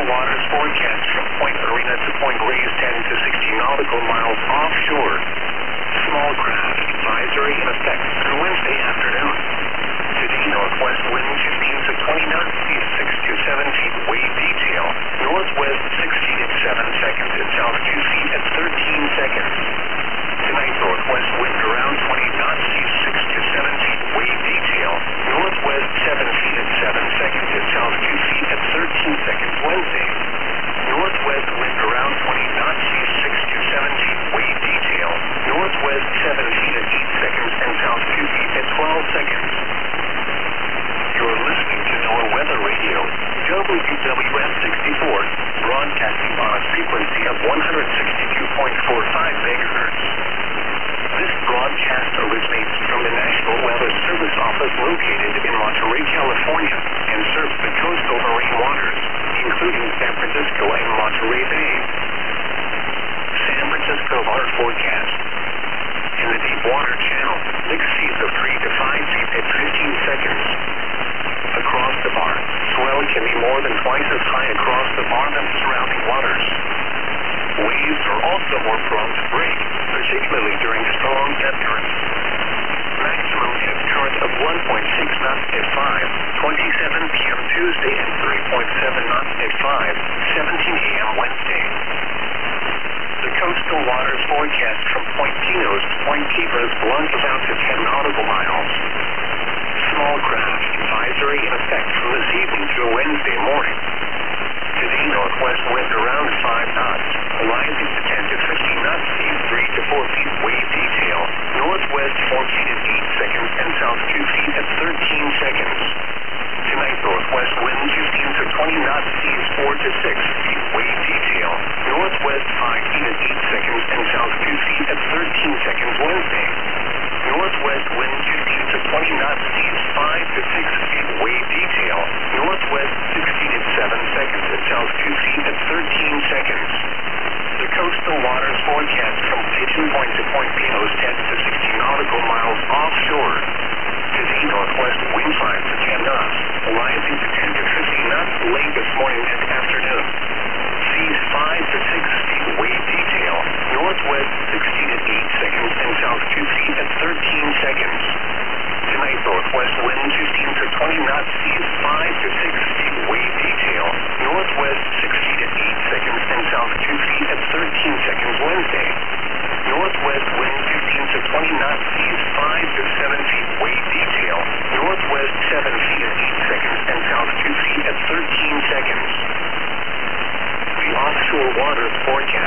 coastal waters forecast from Point Arena to Point Reyes 10 to 60 nautical miles offshore. Small craft advisory in effect through Wednesday afternoon. Today, northwest wind 15 to 20 knots, seas 6 to 7 feet, wave detail. Northwest 6 feet at 7 seconds and south 2 feet at 13 seconds. Tonight, northwest wind around 20 knots, seas 6 to 7 feet, wave detail. Northwest 7 feet at 7 seconds and south 2 feet at 13 seconds. Wednesday, northwest wind around 20 knots, seas 6 to 7 feet, wave detail. Northwest 7 feet at 8 seconds and south 2 feet at 12 seconds. You're listening to NOAA Weather Radio, WWF 64, broadcasting on a frequency of 162.45 megahertz. This broadcast originates from the National Weather Service Office located in Monterey, California, and serves the coastal marine waters, including San Francisco and Monterey Bay. San Francisco water forecast. In the deep water channel, mixed seas of 3 to 5 feet at 15 seconds. Across the bar, swell can be more than twice as high across the bar than the surrounding waters. Waves are also more prone to break, particularly during strong ebb currents. Maximum ebb current of 1.6 knots at 5:27 p.m. Tuesday and 3.7 knots at 5:17 a.m. Wednesday. The coastal waters forecast from Point Pinos to Point Kibras plunges out to 10 nautical miles. Small craft advisory in effect from this evening through Wednesday morning. Today, northwest wind around 5 knots, rising to 10 to 15 knots, seas 3 to 4 feet, wave detail. Northwest 4 feet at 8 seconds and south 2 feet at 13 seconds. Tonight, northwest wind 15 to 20 knots, seas 4 to 6 feet, wave detail. Northwest 5 feet at 8 seconds and south 2 feet at 13 seconds. Wednesday, northwest wind 15 to 20 knots, seas 5 to 6 feet, wave detail. Northwest 6 feet at 7 seconds and south 2 feet at 13 seconds. The coastal waters forecast from Pigeon Point to Point Pinos 10 to 60 nautical miles offshore. Today, northwest wind 5 to 10 knots, rising to 10 to 15 knots late this morning and afternoon. Seas 5 to 6 feet, wave detail. Northwest 6 feet at 8 seconds and south 2 feet at 13 seconds. Tonight, northwest wind 15 to 20 knots, seas 5 to 6 feet, wave detail. Northwest 6 feet at 8 seconds and south 2 feet at 13 seconds. Wednesday, northwest wind 15 to 20 knots, seas 5 to 7 feet, wave detail. Northwest 7 feet at 8 seconds and south 2 feet at 13 seconds. The offshore waters forecast